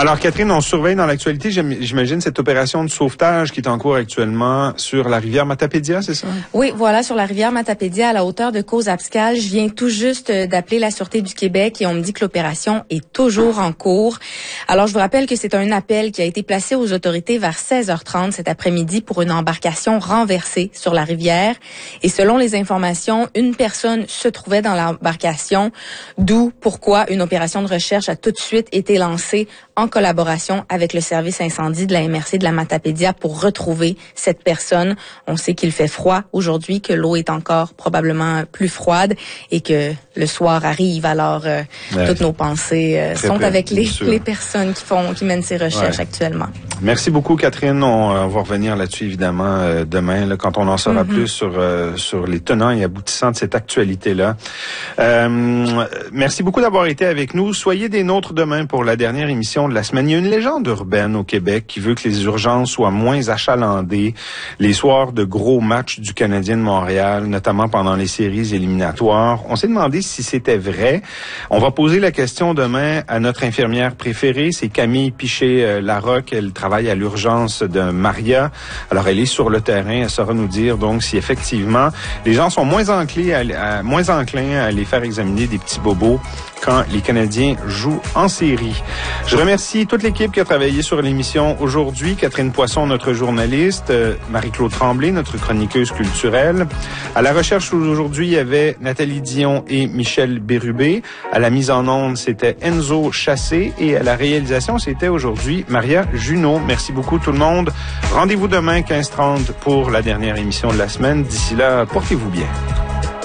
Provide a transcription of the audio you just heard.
Alors, Catherine, on surveille dans l'actualité, j'imagine, cette opération de sauvetage qui est en cours actuellement sur la rivière Matapédia, c'est ça? Oui, voilà, sur la rivière Matapédia, à la hauteur de Cause-Abscal. Je viens tout juste d'appeler la Sûreté du Québec et on me dit que l'opération est toujours en cours. Alors, je vous rappelle que c'est un appel qui a été placé aux autorités vers 16h30 cet après-midi pour une embarcation renversée sur la rivière. Et selon les informations, une personne se trouvait dans l'embarcation, d'où pourquoi une opération de recherche a tout de suite été lancée en collaboration avec le service incendie de la MRC de la Matapédia pour retrouver cette personne. On sait qu'il fait froid aujourd'hui, que l'eau est encore probablement plus froide et que le soir arrive. Alors, toutes nos pensées sont avec les personnes qui mènent ces recherches actuellement. Merci beaucoup, Catherine. On va revenir là-dessus, évidemment, demain, là, quand on en saura plus sur les tenants et aboutissants de cette actualité-là. Merci beaucoup d'avoir été avec nous. Soyez des nôtres demain pour la dernière émission de la semaine. Il y a une légende urbaine au Québec qui veut que les urgences soient moins achalandées les soirs de gros matchs du Canadien de Montréal, notamment pendant les séries éliminatoires. On s'est demandé si c'était vrai. On va poser la question demain à notre infirmière préférée, c'est Camille Piché-Larocque. Elle travaille à l'urgence de Maria. Alors, elle est sur le terrain. Elle saura nous dire donc si effectivement les gens sont moins enclins à aller faire examiner des petits bobos quand les Canadiens jouent en série. Je remercie toute l'équipe qui a travaillé sur l'émission aujourd'hui. Catherine Poisson, notre journaliste, Marie-Claude Tremblay, notre chroniqueuse culturelle. À la recherche aujourd'hui, il y avait Nathalie Dion et Michel Bérubé. À la mise en onde, c'était Enzo Chassé. Et à la réalisation, c'était aujourd'hui Maria Junot. Merci beaucoup tout le monde. Rendez-vous demain 15h30 pour la dernière émission de la semaine. D'ici là, portez-vous bien.